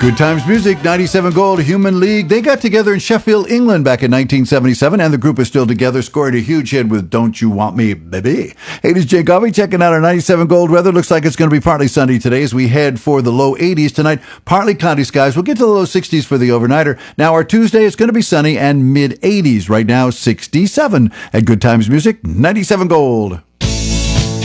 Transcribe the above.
Good Times Music, 97 Gold, Human League. They got together in Sheffield, England back in 1977, and the group is still together, scored a huge hit with Don't You Want Me, Baby. Hey, this is Jay Garvey checking out our 97 Gold weather. Looks like it's going to be partly sunny today as we head for the low 80s tonight. Partly cloudy skies. We'll get to the low 60s for the overnighter. Now, our Tuesday is going to be sunny and mid 80s. Right now, 67 at Good Times Music, 97 Gold.